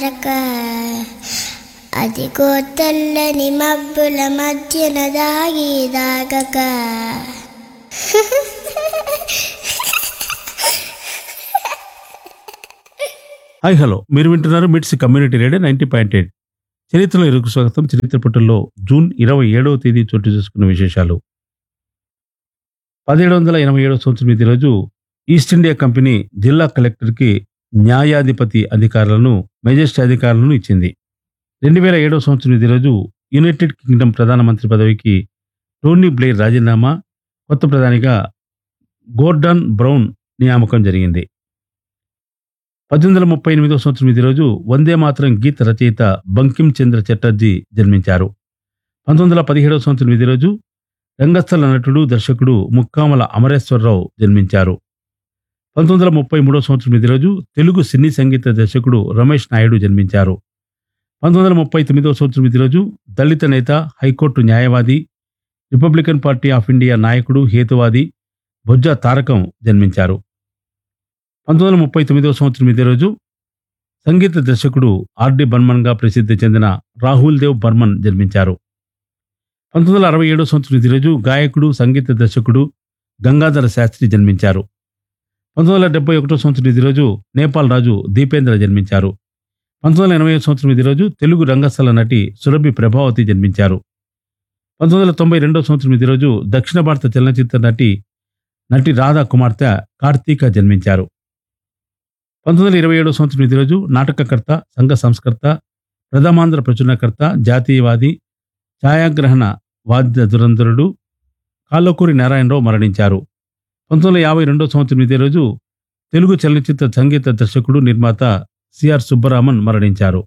రక అదిగో తెల్లని మబ్బుల మధ్యన దాగక హాయ్ హలో, మీరు వింటున్నారు మిట్స్ కమ్యూనిటీ రేడియో 90.8. చరిత్రలో ఇరుకు స్వాగతం. చరిత్ర పుటల్లో జూన్ 27వ తేదీ చోటు చేసుకున్న విశేషాలు. 1787 సంవత్సరం ఇదే రోజు ఈస్ట్ ఇండియా కంపెనీ జిల్లా కలెక్టర్కి న్యాయాధిపతి అధికారులను, మెజిస్ట్రేట్ అధికారులను ఇచ్చింది. 2007 సంవత్సరం ఇదే రోజు యునైటెడ్ కింగ్డమ్ ప్రధానమంత్రి పదవికి టోనీ బ్లెయిర్ రాజీనామా, కొత్త ప్రధానిగా గోర్డాన్ బ్రౌన్ నియామకం జరిగింది. 1838 సంవత్సరం ఇదే రోజు వందే మాతరం గీత రచయిత బంకిం చంద్ర చటర్జీ జన్మించారు. 1917 సంవత్సరం ఇదే రోజు రంగస్థల నటుడు, దర్శకుడు ముక్కామల అమరేశ్వరరావు జన్మించారు. 1933 సంవత్సరం ఇదే రోజు తెలుగు సినీ సంగీత దర్శకుడు రమేష్ నాయుడు జన్మించారు. 1939 సంవత్సరం ఇదే రోజు దళిత నేత, హైకోర్టు న్యాయవాది, రిపబ్లికన్ పార్టీ ఆఫ్ ఇండియా నాయకుడు, హేతువాది బొజ్జ తారకం జన్మించారు. 1939 సంవత్సరం ఇదే రోజు సంగీత దర్శకుడు ఆర్డి బర్మన్గా ప్రసిద్ధి చెందిన రాహుల్ దేవ్ బర్మన్ జన్మించారు. 1967 సంవత్సరం ఇదే రోజు గాయకుడు, సంగీత దర్శకుడు గంగాధర శాస్త్రి జన్మించారు. 1971 సంవత్సరం ఇదే రోజు నేపాల్ రాజు దీపేంద్ర జన్మించారు. 1980 సంవత్సరం ఇదే రోజు తెలుగు రంగస్థల నటి సురభి ప్రభావతి జన్మించారు. 1992 సంవత్సరం ఇదే రోజు దక్షిణ భారత చలనచిత్ర నటి రాధా కుమార్తె కార్తీక జన్మించారు. 1927 సంవత్సరం ఇదే రోజు నాటకకర్త, సంఘ సంస్కర్త, ప్రథమాంధ్ర ప్రచురణకర్త, జాతీయవాది, ఛాయాగ్రహణ వాద్య దురంధరుడు కాళ్ళకూరి నారాయణరావు మరణించారు. 1952 సంవత్సరం ఇదే రోజు తెలుగు చలనచిత్ర సంగీత దర్శకుడు, నిర్మాత సిఆర్ సుబ్బరామన్ మరణించారు.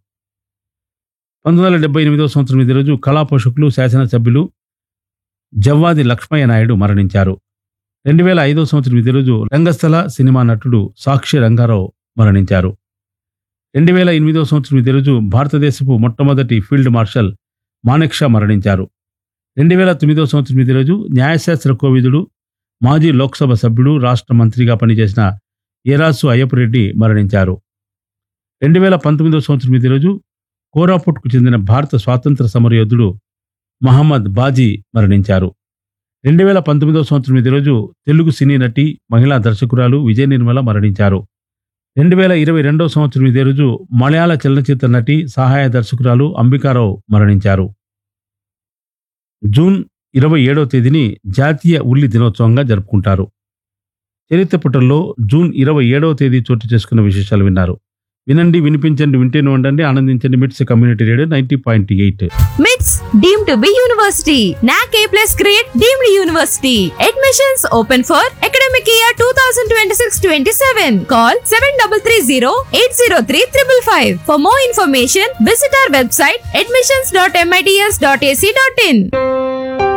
1978 సంవత్సరం ఇదే రోజు కళా పోషకులు, శాసనసభ్యులు జవ్వాది లక్ష్మయ్య నాయుడు మరణించారు. 2005 సంవత్సరం ఇదే రోజు రంగస్థల సినిమా నటుడు సాక్షి రంగారావు మరణించారు. 2008 సంవత్సరం ఇదే రోజు భారతదేశపు మొట్టమొదటి ఫీల్డ్ మార్షల్ మానెక్ షా మరణించారు. 2009 సంవత్సరం ఇదే రోజు న్యాయశాస్త్ర కోవిదుడు, మాజీ లోక్సభ సభ్యుడు, రాష్ట్ర మంత్రిగా పనిచేసిన ఏరాసు అయ్యప్పరెడ్డి మరణించారు. 2019 సంవత్సరం ఇదే రోజు కోరాపుట్కు చెందిన భారత స్వాతంత్ర సమరయోధుడు మహమ్మద్ బాజీ మరణించారు. 2019 సంవత్సరం ఇదే రోజు తెలుగు సినీ నటి, మహిళా దర్శకురాలు విజయ నిర్మల మరణించారు. 2022 సంవత్సరం ఇదే రోజు మలయాళ చలనచిత్ర నటి, సహాయ దర్శకురాలు అంబికారావు మరణించారు. జూన్ 27వ తేదీని జాతీయ ఉల్లి దినోత్సవంగా జరుపుకుంటారు. చరిత్ర పుటల్లో జూన్ 27వ తేదీ చోటు చేసుకున్న విశేషాలు విన్నారు. వినండి, వినిపించండి, వింటేనే ఉండండి, ఆనందించండి. మిట్స్ community radio 90.8. MITS deemed to be university. NAC A+ grade deemed university. Admissions open for academic year 2026-27. Call 7330-803-555. For more information, visit our website admissions.mits.ac.in.